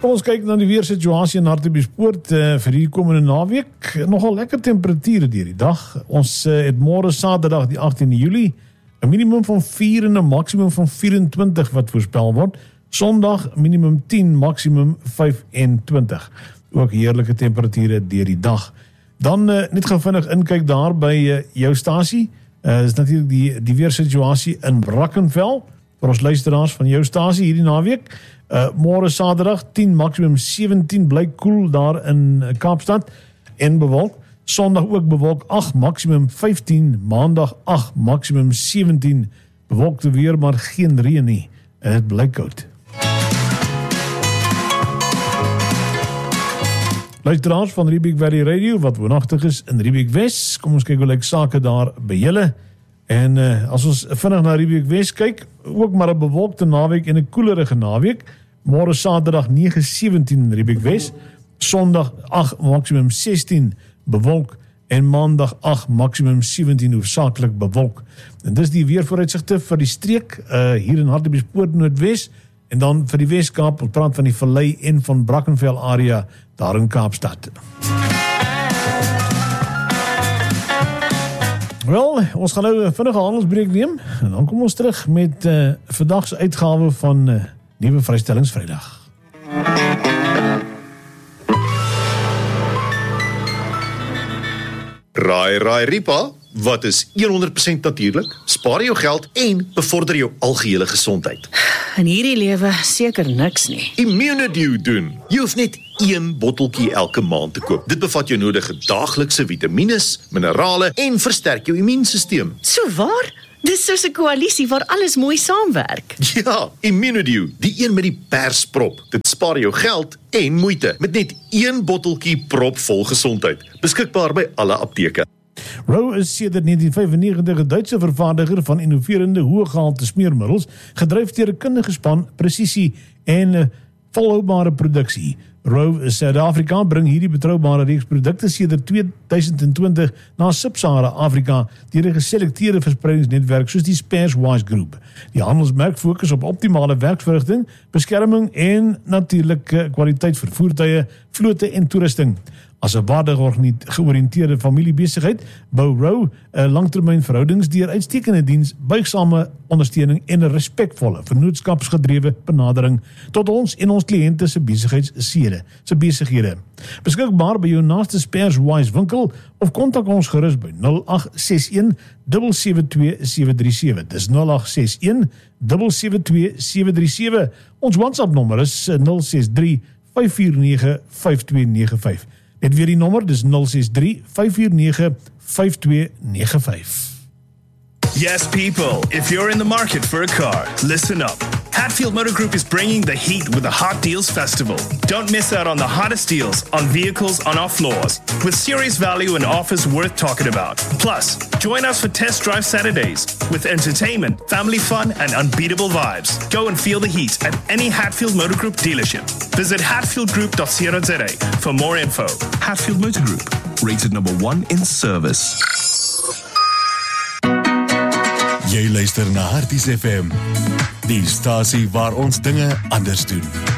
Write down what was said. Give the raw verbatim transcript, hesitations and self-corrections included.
Kom ons kyk na die weersituasie in Hartbeespoort uh, vir die komende naweek. Nogal lekker temperature deur die dag. Ons uh, het môre Saterdag die agtiende Julie 'n minimum van vier en 'n maksimum van vyf-en-twintig wat voorspel word. Sondag minimum tien, maksimum vyf-en-twintig. Ook heerlike temperature deur die dag. Dan uh, net gou vinnig inkyk daar by uh, jou stasie. Uh, dis natuurlik die die weersituasie in Brackenfell vir ons luisteraars van jou stasie hierdie naweek. Uh, môre Saterdag tien, maksimum sewentien, bly koel daar in Kaapstad en bewolk. Sondag ook bewolk agt, maksimum vyftien, maandag agt, maksimum sewentien, bewolkte weer maar geen reën nie en dit bly koud. Luisteraars van Riebeek Valley Radio wat woonagtig is in Riebeek Wes, kom ons kyk hoe lyk sake daar by julle. En uh, as ons vinnig na Riebeek Wes kyk, ook maar 'n bewolkte naweek en 'n koelerige naweek. Môre Saterdag nege sewentien in Riebeek Wes, Sondag agt, maksimum sestien, bewolk en Maandag agt, maksimum sewentien, hoofsaaklik bewolk. En dis die weervooruitsigte vir die streek uh, hier in Hartbeespoort Noordwes en dan vir die Weskaap, op praat van die Vallei en van Brackenfell area daar in Kaapstad. Wel, ons gaan nou 'n vinnige handelsbreek neem en dan kom ons terug met uh, vandag se uitgawe van uh, Nuwe Vrystellings Vrydag. Raai, raai, Ripa, wat is honderd persent natuurlik? Spaar jou geld en bevorder jou algehele gesondheid. In hierdie lewe seker niks nie. Immunedew doen. Jy hoef net een botteltjie elke maand te koop. Dit bevat jou nodige daaglikse vitamines, minerale en versterk jou immuunstelsel. So waar? Dis soos 'n koalisie waar alles mooi saamwerk. Ja, Immunedew, die een met die persprop. Dit spaar jou geld en moeite met net een botteltjie propvol gesondheid. Beskikbaar by alle apteke. Rowe is sedert negentien vyfennegentig 'n Duitse vervaardiger van innoverende hoëgehalte smeermiddels, gedryf deur 'n kundige span, presisie en uh, volhoubare produksie. Rowe Suid-Afrika bring hierdie betroubare reeks produkte sedert tweeduisend twintig na Sub-Sahara Afrika deur 'n geselekteerde verspreidingsnetwerk soos die Spareswise Groep. Die handelsmerk fokus op optimale werksverrigting, beskerming en natuurlike kwaliteit vir voertuie, vlote en toerusting. As 'n waardig georiënteerde familiebesigheid bou Rowe 'n langtermynverhoudings deur uitstekende diens, buigsame ondersteuning en 'n respekvolle, vennootskapsgedrewe benadering tot ons en ons kliënte se besigheidssede, se besighede. Beskikbaar by jou naaste Spareswise winkel of kontak ons gerus by nul agt ses een, sewe sewe twee, sewe drie sewe. Dis nul agt ses een, sewe sewe twee, sewe drie sewe. Ons WhatsApp nommer is nul ses drie, vyf vier nege, vyf twee nege vyf. Net weer die nommer, dis nul ses drie, vyf vier nege, vyf twee nege vyf. Yes, people, if you're in the market for a car, listen up. Hatfield Motor Group is bringing the heat with the Hot Deals Festival. Don't miss out on the hottest deals on vehicles on our floors, with serious value and offers worth talking about. Plus, join us for Test Drive Saturdays, with entertainment, family fun, and unbeatable vibes. Go and feel the heat at any Hatfield Motor Group dealership. Visit hatfield group dot co dot za for more info. Hatfield Motor Group, rated number one in service. Jy luister na Harties F M, die stasie waar ons dinge anders doen.